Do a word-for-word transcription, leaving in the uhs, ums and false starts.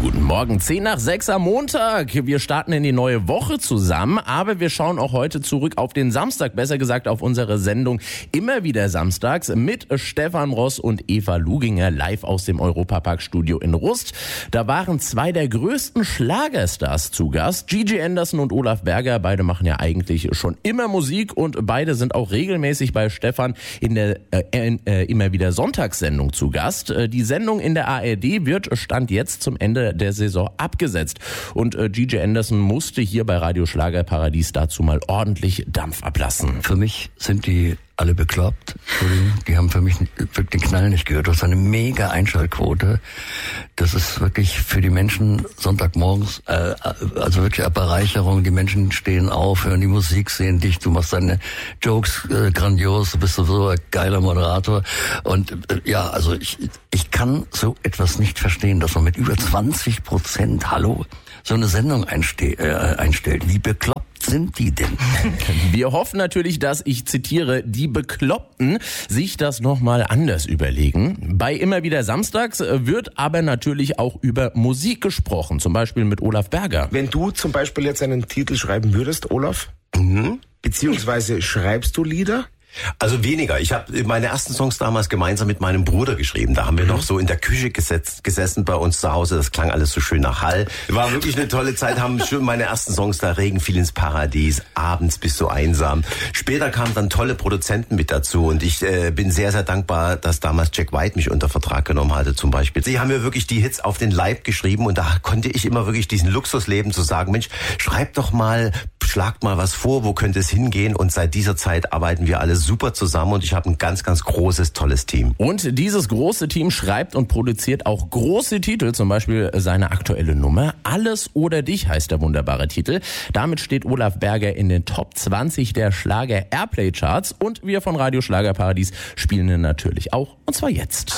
Guten Morgen, zehn nach sechs am Montag. Wir starten in die neue Woche zusammen, aber wir schauen auch heute zurück auf den Samstag, besser gesagt auf unsere Sendung Immer wieder samstags mit Stefan Ross und Eva Luginger live aus dem Europapark-Studio in Rust. Da waren zwei der größten Schlagerstars zu Gast, Gigi Anderson und Olaf Berger. Beide machen ja eigentlich schon immer Musik und beide sind auch regelmäßig bei Stefan in der äh, äh, Immer wieder Sonntagssendung zu Gast. Äh, die Sendung in der A R D wird Stand jetzt zum Ende der Saison abgesetzt. Und äh, Gigi Anderson musste hier bei Radio Schlagerparadies dazu mal ordentlich Dampf ablassen. Für mich sind die alle bekloppt. Die haben für mich wirklich den Knall nicht gehört. Das ist eine mega Einschaltquote. Das ist wirklich für die Menschen Sonntagmorgens, äh, also wirklich eine Bereicherung. Die Menschen stehen auf, hören die Musik, sehen dich. Du machst deine Jokes äh, grandios. Du bist so ein geiler Moderator. Und äh, ja, also ich, ich kann so etwas nicht verstehen, dass man mit über zwanzig Prozent, hallo, so eine Sendung einste- äh, einstellt. Wie bekloppt sind die denn? Wir hoffen natürlich, dass, ich zitiere, die Bekloppten sich das nochmal anders überlegen. Bei Immer wieder samstags wird aber natürlich auch über Musik gesprochen, zum Beispiel mit Olaf Berger. Wenn du zum Beispiel jetzt einen Titel schreiben würdest, Olaf, Mhm. beziehungsweise schreibst du Lieder? Also weniger. Ich habe meine ersten Songs damals gemeinsam mit meinem Bruder geschrieben. Da haben wir Mhm. noch so in der Küche gesetzt, gesessen bei uns zu Hause. Das klang alles so schön nach Hall. War wirklich eine tolle Zeit. Haben schon meine ersten Songs da, Regen fiel ins Paradies, Abends bist du einsam. Später kamen dann tolle Produzenten mit dazu und ich äh, bin sehr, sehr dankbar, dass damals Jack White mich unter Vertrag genommen hatte zum Beispiel. Sie haben mir wirklich die Hits auf den Leib geschrieben und da konnte ich immer wirklich diesen Luxus leben zu sagen, Mensch, schreibt doch mal, schlagt mal was vor, wo könnte es hingehen? Und seit dieser Zeit arbeiten wir alle super zusammen und ich habe ein ganz, ganz großes, tolles Team. Und dieses große Team schreibt und produziert auch große Titel, zum Beispiel seine aktuelle Nummer. Alles oder dich heißt der wunderbare Titel. Damit steht Olaf Berger in den Top zwanzig der Schlager Airplay Charts und wir von Radio Schlagerparadies spielen ihn natürlich auch, und zwar jetzt.